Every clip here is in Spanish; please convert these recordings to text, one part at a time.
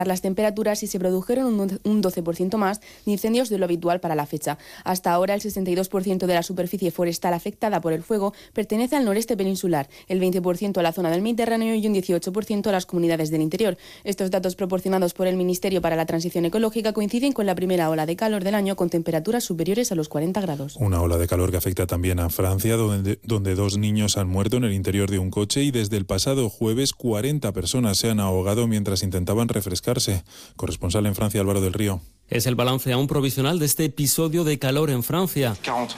las temperaturas y se produjeron un 12% más de incendios de lo habitual para la fecha. Hasta ahora, el 62% de la superficie forestal afectada por el fuego pertenece al noreste peninsular, el 20% a la zona del Mediterráneo y un 18% a las comunidades del interior. Estos datos proporcionados por el Ministerio para la Transición Ecológica coinciden con la primera ola de calor del año con temperaturas superiores a los 40 grados. Una ola de calor que afecta también a Francia, donde 2 niños han muerto en el interior de un coche y desde el pasado jueves 40 personas se han ahogado mientras intentaban refrescarse. Corresponsal en Francia, Álvaro del Río. Es el balance aún provisional de este episodio de calor en Francia.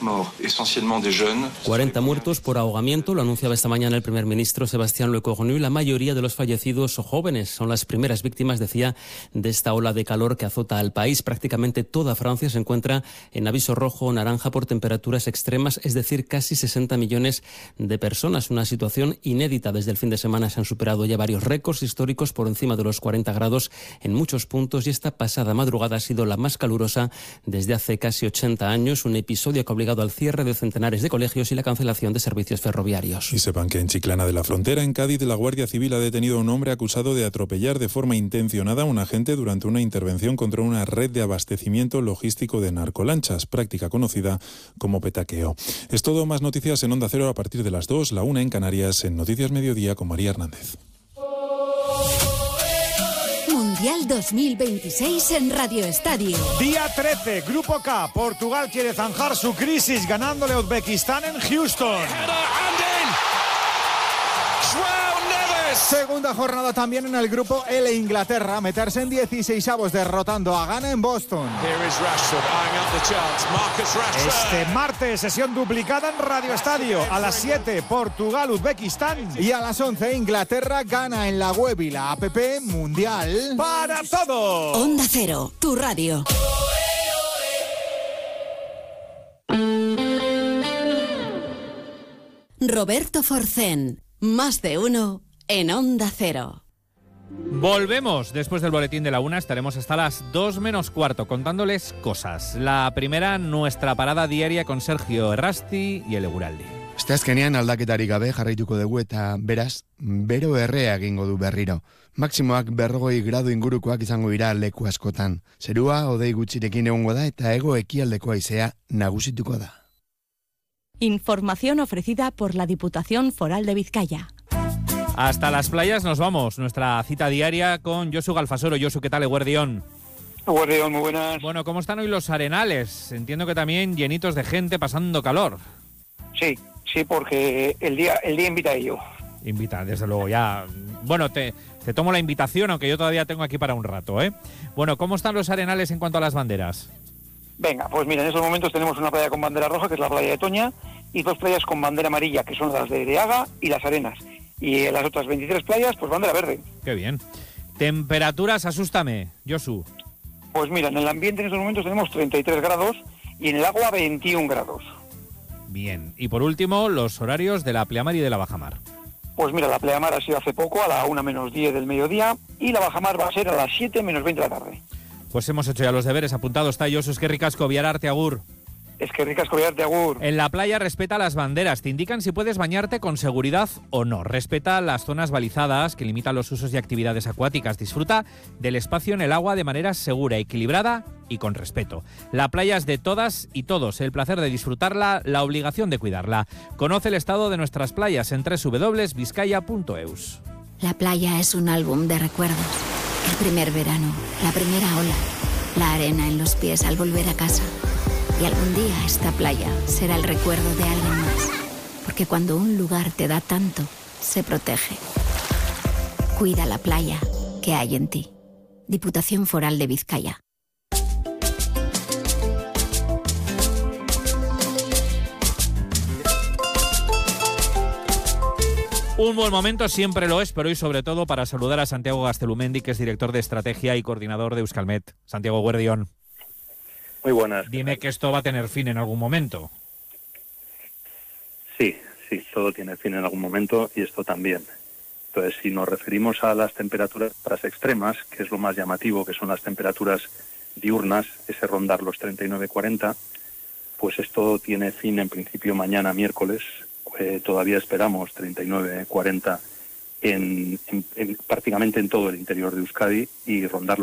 40 muertos por ahogamiento, lo anunciaba esta mañana el primer ministro Sébastien Lecornu. La mayoría de los fallecidos jóvenes son las primeras víctimas, decía, de esta ola de calor que azota al país. Prácticamente toda Francia se encuentra en aviso rojo o naranja por temperaturas extremas, es decir, casi 60 millones de personas. Una situación inédita. Desde el fin de semana se han superado ya varios récords históricos por encima de los 40 grados en muchos puntos y esta pasada madrugada ha sido la más calurosa desde hace casi 80 años, un episodio que ha obligado al cierre de centenares de colegios y la cancelación de servicios ferroviarios. Y sepan que en Chiclana de la Frontera, en Cádiz, la Guardia Civil ha detenido a un hombre acusado de atropellar de forma intencionada a un agente durante una intervención contra una red de abastecimiento logístico de narcolanchas, práctica conocida como petaqueo. Es todo, más noticias en Onda Cero a partir de las 2, la 1 en Canarias, en Noticias Mediodía con María Hernández. Mundial 2026 en Radio Estadio. Día 13, Grupo K. Portugal quiere zanjar su crisis ganándole a Uzbekistán en Houston. Segunda jornada también en el Grupo L. Inglaterra, meterse en 16avos derrotando a Ghana en Boston. Este martes, sesión duplicada en Radio Estadio. A las 7, Portugal, Uzbekistán. Y a las 11, Inglaterra gana en la web y la app Mundial para todos. Onda Cero, tu radio. Roberto Forcén, más de uno en Onda Cero. Volvemos después del boletín de la 1, estaremos hasta las 2 menos cuarto contándoles cosas. La primera, nuestra parada diaria con Sergio Errasti y el Eguraldi. Asteazkenean aldaketarik gabe jarraituko dugu eta beraz, bero errea egingo du berriro. Maximoak 40 gradu ingurukoak izango dira leku askotan. Zerua hodei gutxirekin egongo da eta hego ekialdeko haizea nagusituko da. Información ofrecida por la Diputación Foral de Vizcaya. Hasta las playas nos vamos, nuestra cita diaria con Josu Galfasoro. Josu, ¿qué tal, Eguerdión? Eguerdión, muy buenas. Bueno, ¿cómo están hoy los arenales? Entiendo que también llenitos de gente pasando calor. Sí, porque el día invita a ello. Invita, desde luego, ya. Bueno, te tomo la invitación, aunque yo todavía tengo aquí para un rato, ¿eh? Bueno, ¿cómo están los arenales en cuanto a las banderas? Venga, pues mira, en estos momentos tenemos una playa con bandera roja, que es la playa de Toña, y 2 playas con bandera amarilla, que son las de Aga y Las Arenas. Y en las otras 23 playas, pues bandera verde. Qué bien. Temperaturas, asústame, Josu. Pues mira, en el ambiente en estos momentos tenemos 33 grados y en el agua 21 grados. Bien. Y por último, los horarios de la pleamar y de la bajamar. Pues mira, la pleamar ha sido hace poco, a la 1 menos 10 del mediodía, y la bajamar va a ser a las 7 menos 20 de la tarde. Pues hemos hecho ya los deberes, apuntado está Josu. Es que ricasco, Viararte, agur. Es que ricasco, Viararte, agur. En la playa respeta las banderas, te indican si puedes bañarte con seguridad o no. Respeta las zonas balizadas que limitan los usos y actividades acuáticas. Disfruta del espacio en el agua de manera segura, equilibrada y con respeto. La playa es de todas y todos, el placer de disfrutarla, la obligación de cuidarla. Conoce el estado de nuestras playas en www.vizcaya.eus. La playa es un álbum de recuerdos. El primer verano, la primera ola, la arena en los pies al volver a casa. Y algún día esta playa será el recuerdo de alguien más. Porque cuando un lugar te da tanto, se protege. Cuida la playa que hay en ti. Diputación Foral de Vizcaya. Un buen momento siempre lo es, pero hoy sobre todo para saludar a Santiago Gastelumendi, que es director de estrategia y coordinador de Euskalmet. Santiago, Guardión. Muy buenas. Dime que esto va a tener fin en algún momento. Sí, todo tiene fin en algún momento y esto también. Entonces, si nos referimos a las temperaturas extremas, que es lo más llamativo, que son las temperaturas diurnas, ese rondar los 39-40, pues esto tiene fin en principio mañana miércoles. Todavía esperamos 39-40 prácticamente en todo el interior de Euskadi y rondar